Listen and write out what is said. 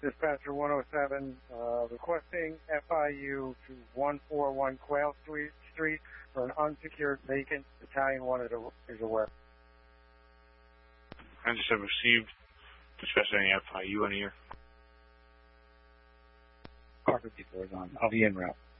Dispatcher 107, requesting FIU to 141 Quail Street for an unsecured vacant. Battalion 1 is aware. I just have received. Dispatcher, any FIU in here? Car 54 is on. I'll be en route.